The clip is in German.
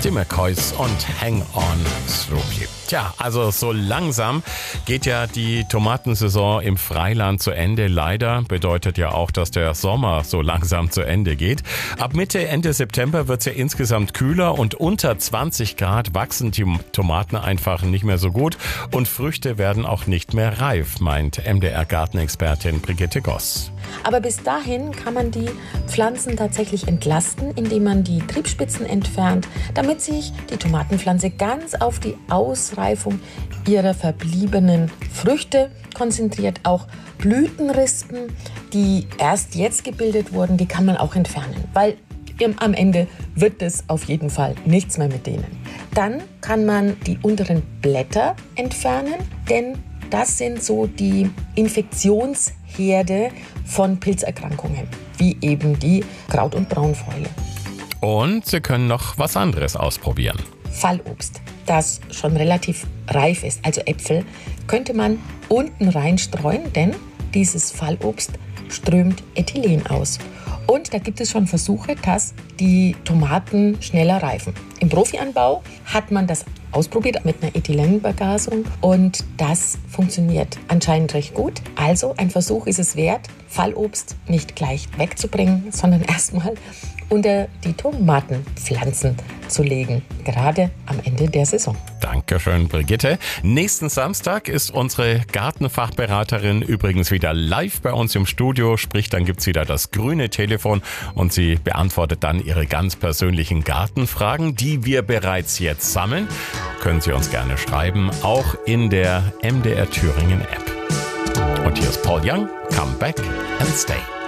die McCoys und Hang On Sloopy. Tja, also so langsam geht ja die Tomatensaison im Freiland zu Ende. Leider bedeutet ja auch, dass der Sommer so langsam zu Ende geht. Ab Mitte, Ende September wird es ja insgesamt kühler und unter 20 Grad wachsen die Tomaten einfach nicht mehr so gut und Früchte werden auch nicht mehr reif, meint MDR-Gartenexpertin Brigitte Goss. Aber bis dahin kann man die Pflanzen tatsächlich entlasten, indem man die Triebspitzen entfernt, damit sich die Tomatenpflanze ganz auf die Ausreifung ihrer verbliebenen Früchte konzentriert. Auch Blütenrispen, die erst jetzt gebildet wurden, die kann man auch entfernen, weil am Ende wird es auf jeden Fall nichts mehr mit denen. Dann kann man die unteren Blätter entfernen, denn das sind so die Infektionsherde von Pilzerkrankungen, wie eben die Kraut- und Braunfäule. Und Sie können noch was anderes ausprobieren. Fallobst, das schon relativ reif ist, also Äpfel, könnte man unten reinstreuen, denn dieses Fallobst strömt Ethylen aus. Und da gibt es schon Versuche, dass die Tomaten schneller reifen. Im Profianbau hat man das ausprobiert mit einer Ethylenvergasung und das funktioniert anscheinend recht gut. Also ein Versuch ist es wert, Fallobst nicht gleich wegzubringen, sondern erstmal unter die Tomatenpflanzen zu legen, gerade am Ende der Saison. Dankeschön, Brigitte. Nächsten Samstag ist unsere Gartenfachberaterin übrigens wieder live bei uns im Studio. Sprich, dann gibt's wieder das grüne Telefon und sie beantwortet dann Ihre ganz persönlichen Gartenfragen, die wir bereits jetzt sammeln. Können Sie uns gerne schreiben, auch in der MDR Thüringen App. Und hier ist Paul Young, Come Back and Stay.